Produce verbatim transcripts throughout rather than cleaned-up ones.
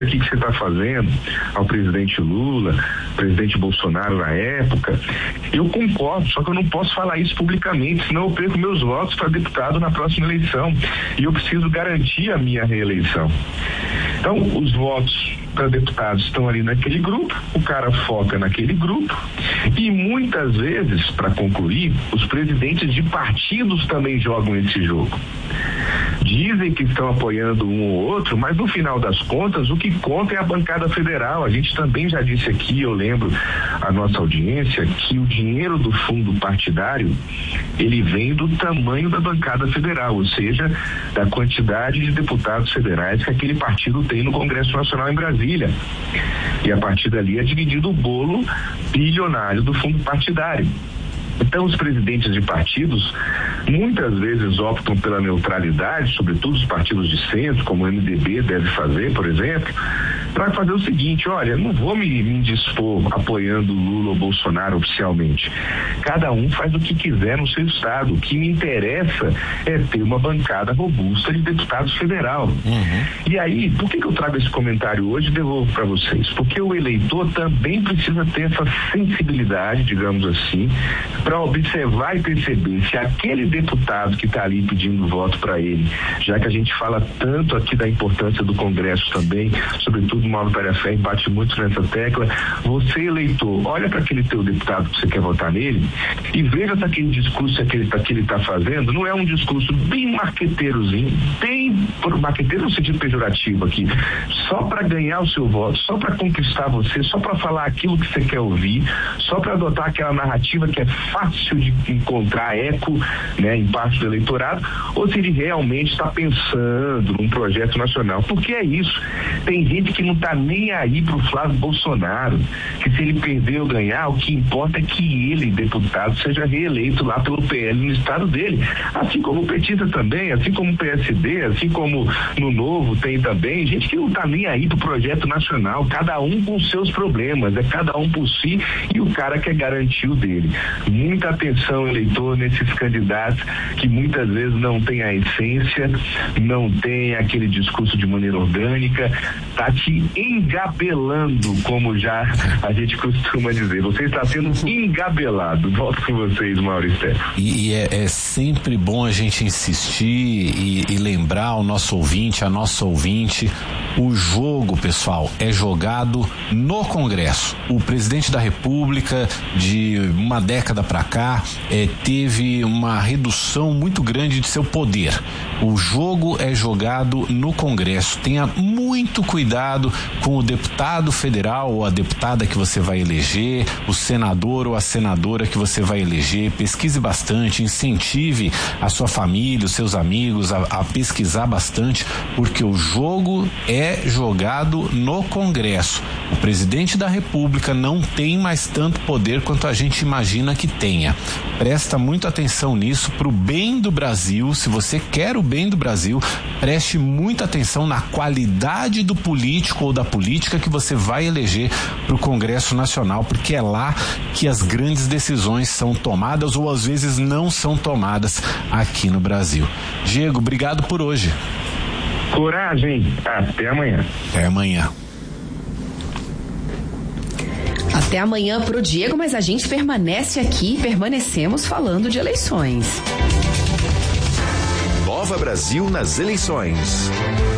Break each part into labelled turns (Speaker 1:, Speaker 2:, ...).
Speaker 1: o que você está fazendo ao presidente Lula, presidente Bolsonaro na época. Eu concordo, só que eu não posso falar isso publicamente, senão eu perco meus votos para deputado na próxima eleição. E eu preciso garantir a minha reeleição. Então, os votos para deputados estão ali naquele grupo, o cara foca naquele grupo e muitas vezes, para concluir, os presidentes de partidos também jogam esse jogo. Dizem que estão apoiando um ou outro, mas no final das contas o que conta é a bancada federal. A gente também já disse aqui, eu lembro a nossa audiência, que o dinheiro do fundo partidário ele vem do tamanho da bancada federal, ou seja, da quantidade de deputados federais que aquele partido tem no Congresso Nacional em Brasília. E a partir dali é dividido o bolo bilionário do fundo partidário. Então, os presidentes de partidos muitas vezes optam pela neutralidade, sobretudo os partidos de centro, como o M D B deve fazer, por exemplo, para fazer o seguinte: olha, não vou me, me dispor apoiando Lula ou Bolsonaro oficialmente. Cada um faz o que quiser no seu estado. O que me interessa é ter uma bancada robusta de deputados federal. Uhum. E aí, por que, que eu trago esse comentário hoje e devolvo para vocês? Porque o eleitor também precisa ter essa sensibilidade, digamos assim, para observar e perceber se aquele deputado que está ali pedindo voto para ele, já que a gente fala tanto aqui da importância do Congresso também, sobretudo o Mauro Pereira bate muito nessa tecla, você eleitor, olha para aquele teu deputado que você quer votar nele e veja se aquele discurso que ele está que ele tá fazendo não é um discurso bem marqueteirozinho, bem marqueteiro no sentido pejorativo aqui, só para ganhar o seu voto, só para conquistar você, só para falar aquilo que você quer ouvir, só para adotar aquela narrativa que é fácil de encontrar eco, né, em parte do eleitorado, ou se ele realmente está pensando num projeto nacional. Porque é isso, tem gente que não está nem aí pro Flávio Bolsonaro, que se ele perder ou ganhar, o que importa é que ele, deputado, seja reeleito lá pelo P L no estado dele, assim como o petista também, assim como o P S D, assim como no Novo tem também, gente que não está nem aí pro projeto nacional, cada um com seus problemas, é cada um por si e o cara quer garantir o dele. Muita atenção, eleitor, nesses candidatos que muitas vezes não tem a essência, não tem aquele discurso de maneira orgânica, tá te engabelando, como já a gente costuma dizer. Você está sendo engabelado. Volto com vocês, Maurício.
Speaker 2: E, e é, é sempre bom a gente insistir e, e lembrar o nosso ouvinte, a nossa ouvinte, o jogo, pessoal, é jogado no Congresso. O presidente da República, de uma década para cá, é, teve uma redução muito grande de seu poder. O jogo é jogado no Congresso. Tenha muito cuidado com o deputado federal ou a deputada que você vai eleger, o senador ou a senadora que você vai eleger. Pesquise bastante, incentive a sua família, os seus amigos a, a pesquisar bastante, porque o jogo é jogado no Congresso. O presidente da República não tem mais tanto poder quanto a gente imagina que tenha. Presta muita atenção nisso, pro bem do Brasil. Se você quer o bem do Brasil, preste muita atenção na qualidade do político ou da política que você vai eleger pro Congresso Nacional, porque é lá que as grandes decisões são tomadas ou às vezes não são tomadas aqui no Brasil. Diego, obrigado por hoje.
Speaker 1: Coragem, até amanhã.
Speaker 2: Até amanhã.
Speaker 3: Até amanhã pro Diego, mas a gente permanece aqui, permanecemos falando de eleições.
Speaker 4: Nova Brasil nas eleições.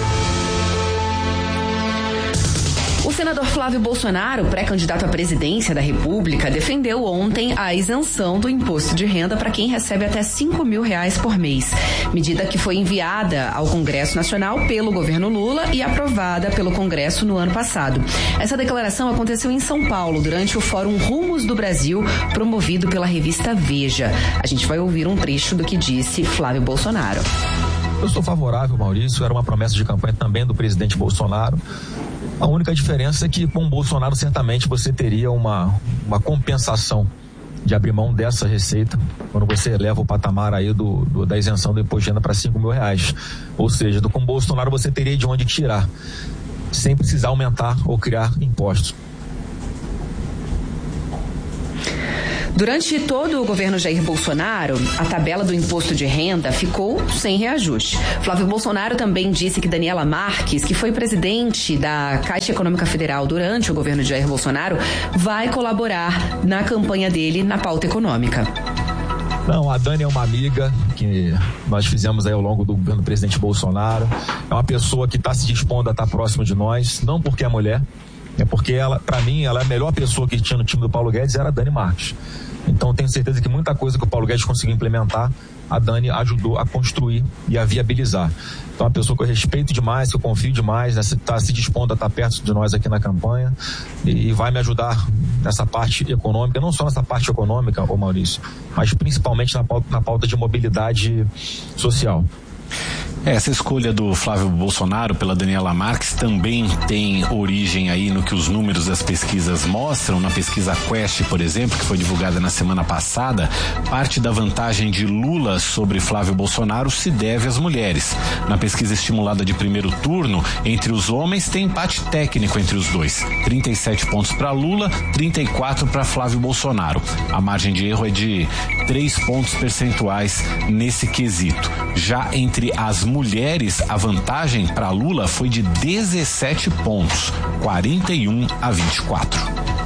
Speaker 3: O senador Flávio Bolsonaro, pré-candidato à presidência da República, defendeu ontem a isenção do imposto de renda para quem recebe até cinco mil reais por mês. Medida que foi enviada ao Congresso Nacional pelo governo Lula e aprovada pelo Congresso no ano passado. Essa declaração aconteceu em São Paulo, durante o Fórum Rumos do Brasil, promovido pela revista Veja. A gente vai ouvir um trecho do que disse Flávio Bolsonaro.
Speaker 5: Eu sou favorável, Maurício, era uma promessa de campanha também do presidente Bolsonaro. A única diferença é que com o Bolsonaro certamente você teria uma, uma compensação de abrir mão dessa receita quando você eleva o patamar aí do, do, da isenção do imposto de renda para cinco mil reais. Ou seja, do, com o Bolsonaro você teria de onde tirar, sem precisar aumentar ou criar impostos.
Speaker 3: Durante todo o governo Jair Bolsonaro, a tabela do imposto de renda ficou sem reajuste. Flávio Bolsonaro também disse que Daniela Marques, que foi presidente da Caixa Econômica Federal durante o governo de Jair Bolsonaro, vai colaborar na campanha dele na pauta econômica.
Speaker 5: Não, a Dani é uma amiga que nós fizemos aí ao longo do governo do presidente Bolsonaro. É uma pessoa que está se dispondo a estar próximo de nós, não porque é mulher, é porque ela, para mim, ela é a melhor pessoa que tinha no time do Paulo Guedes, era a Dani Marques. Então tenho certeza que muita coisa que o Paulo Guedes conseguiu implementar, a Dani ajudou a construir e a viabilizar. Então é uma pessoa que eu respeito demais, que eu confio demais, está se dispondo a estar perto de nós aqui na campanha e vai me ajudar nessa parte econômica, não só nessa parte econômica, ô Maurício, mas principalmente na pauta, na pauta de mobilidade social.
Speaker 2: Essa escolha do Flávio Bolsonaro pela Daniela Marques também tem origem aí no que os números das pesquisas mostram. Na pesquisa Quest, por exemplo, que foi divulgada na semana passada, parte da vantagem de Lula sobre Flávio Bolsonaro se deve às mulheres. Na pesquisa estimulada de primeiro turno, entre os homens tem empate técnico entre os dois. trinta e sete pontos para Lula, trinta e quatro para Flávio Bolsonaro. A margem de erro é de três pontos percentuais nesse quesito. Já entre as mulheres, a vantagem para Lula foi de dezessete pontos, quarenta e um a vinte e quatro.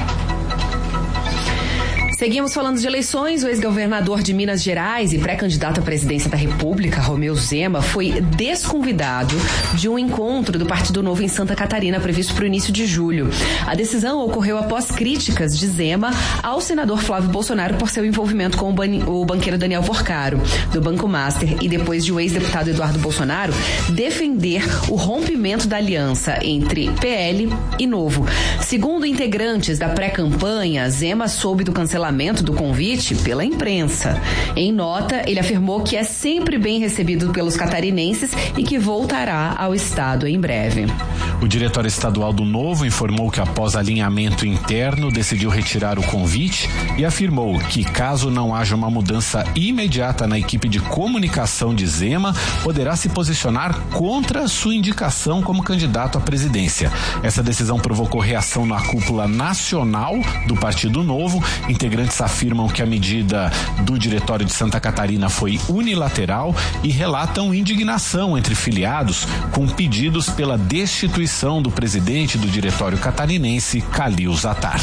Speaker 3: Seguimos falando de eleições. O ex-governador de Minas Gerais e pré-candidato à presidência da República, Romeu Zema, foi desconvidado de um encontro do Partido Novo em Santa Catarina, previsto para o início de julho. A decisão ocorreu após críticas de Zema ao senador Flávio Bolsonaro por seu envolvimento com o, ban- o banqueiro Daniel Porcaro, do Banco Master, e depois de o ex-deputado Eduardo Bolsonaro defender o rompimento da aliança entre P L e Novo. Segundo integrantes da pré-campanha, Zema soube do cancelamento do convite pela imprensa. Em nota, ele afirmou que é sempre bem recebido pelos catarinenses e que voltará ao estado em breve.
Speaker 2: O diretório estadual do Novo informou que, após alinhamento interno, decidiu retirar o convite e afirmou que, caso não haja uma mudança imediata na equipe de comunicação de Zema, poderá se posicionar contra sua indicação como candidato à presidência. Essa decisão provocou reação na cúpula nacional do Partido Novo. Integrantes afirmam que a medida do diretório de Santa Catarina foi unilateral e relatam indignação entre filiados com pedidos pela destituição do presidente do diretório catarinense, Calil Zattar.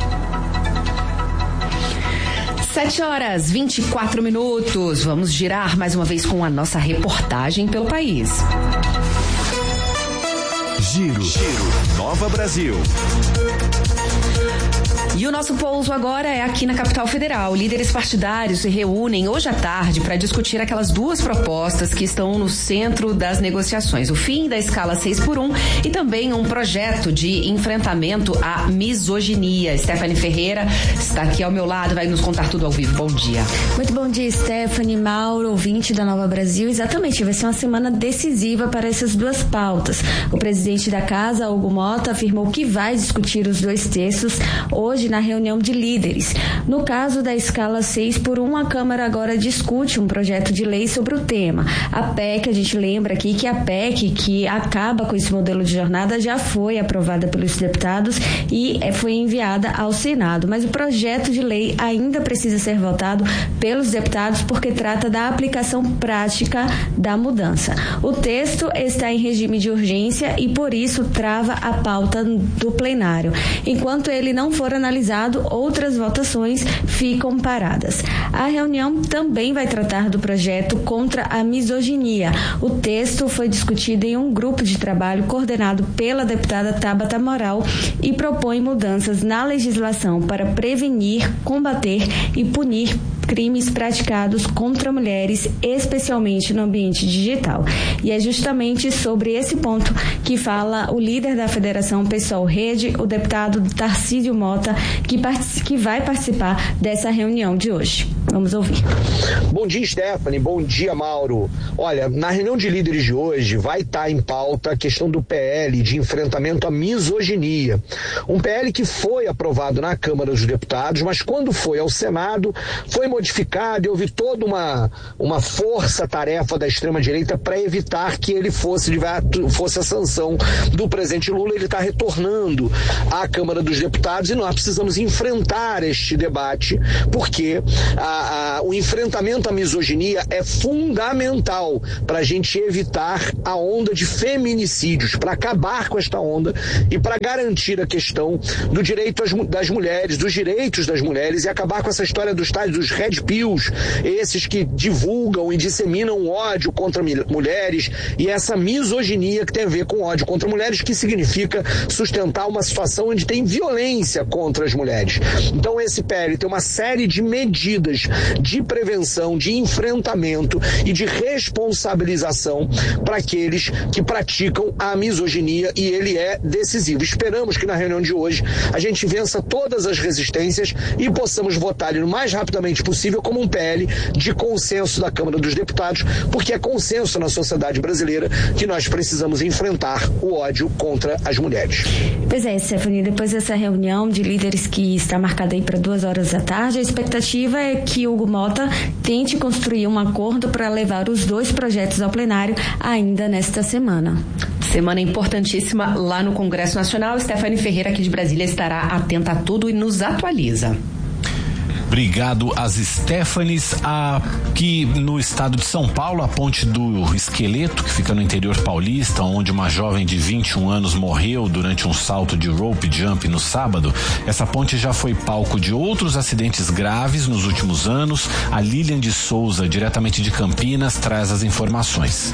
Speaker 3: sete horas, vinte e quatro minutos. Vamos girar mais uma vez com a nossa reportagem pelo país.
Speaker 4: Giro, Giro, Nova Brasil.
Speaker 3: E o nosso pouso agora é aqui na capital federal. Líderes partidários se reúnem hoje à tarde para discutir aquelas duas propostas que estão no centro das negociações. O fim da escala seis por um e também um projeto de enfrentamento à misoginia. Stephanie Ferreira está aqui ao meu lado, vai nos contar tudo ao vivo. Bom dia.
Speaker 6: Muito bom dia, Stephanie, Mauro, ouvinte da Nova Brasil. Exatamente, vai ser uma semana decisiva para essas duas pautas. O presidente da casa, Hugo Mota, afirmou que vai discutir os dois textos hoje na reunião de líderes. No caso da escala seis por um, a Câmara agora discute um projeto de lei sobre o tema. A P E C, a gente lembra aqui que a P E C, que acaba com esse modelo de jornada, já foi aprovada pelos deputados e foi enviada ao Senado. Mas o projeto de lei ainda precisa ser votado pelos deputados porque trata da aplicação prática da mudança. O texto está em regime de urgência e, por isso, trava a pauta do plenário. Enquanto ele não for analisado, outras votações ficam paradas. A reunião também vai tratar do projeto contra a misoginia. O texto foi discutido em um grupo de trabalho coordenado pela deputada Tabata Amaral e propõe mudanças na legislação para prevenir, combater e punir crimes praticados contra mulheres, especialmente no ambiente digital. E é justamente sobre esse ponto que fala o líder da Federação Pessoal Rede, o deputado Tarcísio Mota, que, que vai participar dessa reunião de hoje. Vamos ouvir.
Speaker 7: Bom dia, Stephanie. Bom dia, Mauro. Olha, na reunião de líderes de hoje vai estar em pauta a questão do P L de enfrentamento à misoginia. Um P L que foi aprovado na Câmara dos Deputados, mas quando foi ao Senado, foi modificado e houve toda uma, uma força-tarefa da extrema-direita para evitar que ele fosse, fosse a sanção do presidente Lula. Ele está retornando à Câmara dos Deputados e nós precisamos enfrentar este debate, porque a, a, o enfrentamento à misoginia é fundamental para a gente evitar a onda de feminicídios, para acabar com esta onda e para garantir a questão do direito às, das mulheres, dos direitos das mulheres e acabar com essa história dos tais dos red pills, esses que divulgam e disseminam ódio contra mulheres e essa misoginia que tem a ver com ódio contra mulheres, que significa sustentar uma situação onde tem violência contra as mulheres. Então esse P L tem uma série de medidas de prevenção, de enfrentamento e de responsabilização para aqueles que praticam a misoginia, e ele é decisivo. Esperamos que na reunião de hoje a gente vença todas as resistências e possamos votar ele o mais rapidamente possível como um P L de consenso da Câmara dos Deputados, porque é consenso na sociedade brasileira que nós precisamos enfrentar o ódio contra as mulheres.
Speaker 6: Pois é, Stephanie, depois dessa reunião de líderes que está marcada aí para duas horas da tarde, a expectativa é que Hugo Mota tente construir um acordo para levar os dois projetos ao plenário ainda nesta semana.
Speaker 3: Semana importantíssima lá no Congresso Nacional. Stephanie Ferreira, aqui de Brasília, estará atenta a tudo e nos atualiza.
Speaker 2: Obrigado às Stephanies. Aqui no estado de São Paulo, a ponte do Esqueleto, que fica no interior paulista, onde uma jovem de vinte e um anos morreu durante um salto de rope jump no sábado. Essa ponte já foi palco de outros acidentes graves nos últimos anos. A Lilian de Souza, diretamente de Campinas, traz as informações.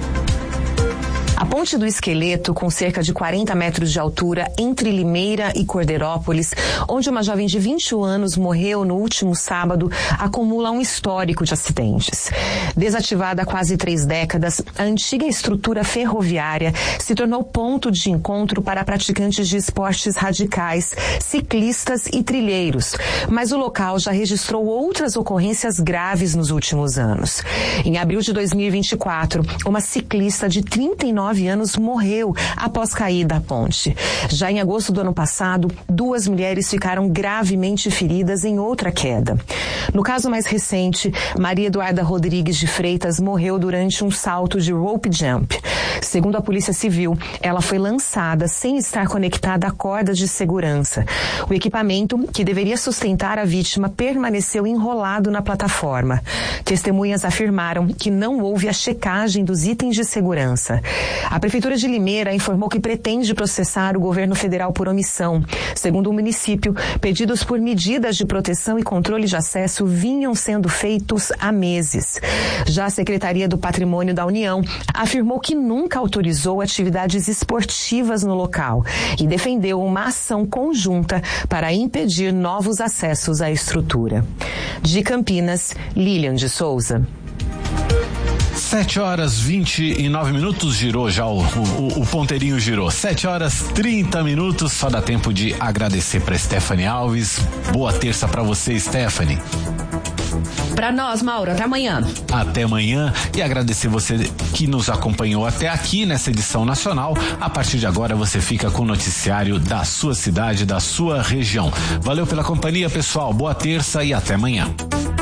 Speaker 8: A ponte do Esqueleto, com cerca de quarenta metros de altura, entre Limeira e Cordeirópolis, onde uma jovem de vinte e um anos morreu no último sábado, acumula um histórico de acidentes. Desativada há quase três décadas, a antiga estrutura ferroviária se tornou ponto de encontro para praticantes de esportes radicais, ciclistas e trilheiros. Mas o local já registrou outras ocorrências graves nos últimos anos. Em abril de dois mil e vinte e quatro, uma ciclista de trinta e nove anos morreu após cair da ponte. Já em agosto do ano passado, duas mulheres ficaram gravemente feridas em outra queda. No caso mais recente, Maria Eduarda Rodrigues de Freitas morreu durante um salto de rope jump. Segundo a Polícia Civil, ela foi lançada sem estar conectada a cordas de segurança. O equipamento, que deveria sustentar a vítima, permaneceu enrolado na plataforma. Testemunhas afirmaram que não houve a checagem dos itens de segurança. A Prefeitura de Limeira informou que pretende processar o governo federal por omissão. Segundo o município, pedidos por medidas de proteção e controle de acesso vinham sendo feitos há meses. Já a Secretaria do Patrimônio da União afirmou que nunca autorizou atividades esportivas no local e defendeu uma ação conjunta para impedir novos acessos à estrutura. De Campinas, Lilian de Souza.
Speaker 2: Sete horas vinte e nove minutos, girou já o, o, o ponteirinho girou. Sete horas trinta minutos, só dá tempo de agradecer para Stephanie Alves. Boa terça para você, Stephanie.
Speaker 3: Para nós, Mauro, até amanhã.
Speaker 2: Até amanhã, e agradecer você que nos acompanhou até aqui nessa edição nacional. A partir de agora você fica com o noticiário da sua cidade, da sua região. Valeu pela companhia, pessoal. Boa terça e até amanhã.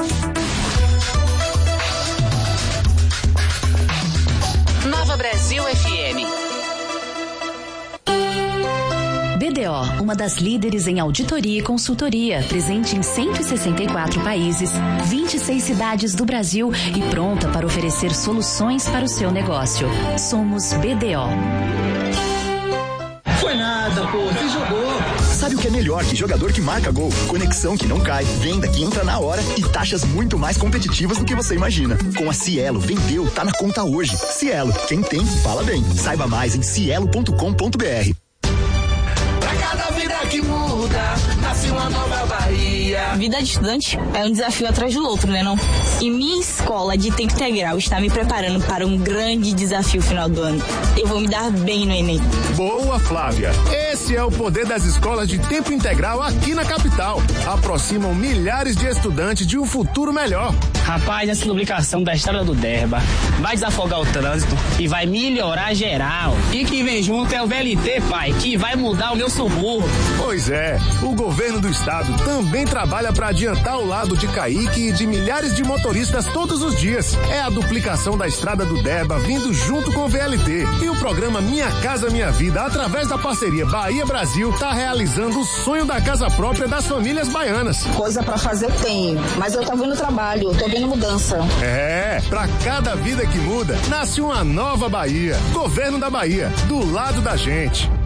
Speaker 9: Brasil F M. B D O, uma das líderes em auditoria e consultoria, presente em cento e sessenta e quatro países, vinte e seis cidades do Brasil e pronta para oferecer soluções para o seu negócio. Somos B D O.
Speaker 10: Foi nada, pô, você jogou.
Speaker 11: Sabe o que é melhor que jogador que marca gol? Conexão que não cai, venda que entra na hora e taxas muito mais competitivas do que você imagina. Com a Cielo, vendeu, tá na conta hoje. Cielo, quem tem, fala bem. Saiba mais em cielo ponto com ponto b r.
Speaker 10: Pra cada vida que muda, nasce uma nova Bahia.
Speaker 12: vida de estudante é um desafio atrás do outro, né não? E minha escola de tempo integral está me preparando para um grande desafio final do ano. Eu vou me dar bem no Enem.
Speaker 13: Boa, Flávia. Esse é o poder das escolas de tempo integral aqui na capital. Aproximam milhares de estudantes de um futuro melhor.
Speaker 14: Rapaz, essa duplicação da estrada do Derba vai desafogar o trânsito e vai melhorar geral. E que vem junto é o V L T, pai, que vai mudar o meu subúrbio.
Speaker 13: Pois é, o governo do estado também trabalha para adiantar o lado de Caíque e de milhares de motoristas todos os dias. É a duplicação da estrada do Derba vindo junto com o V L T. E o programa Minha Casa Minha Vida, através da parceria Bahia Brasil, tá realizando o sonho da casa própria das famílias baianas.
Speaker 12: Coisa para fazer tem, mas eu tô vendo trabalho, tô vendo mudança.
Speaker 13: É, pra cada vida que muda, nasce uma nova Bahia. Governo da Bahia, do lado da gente.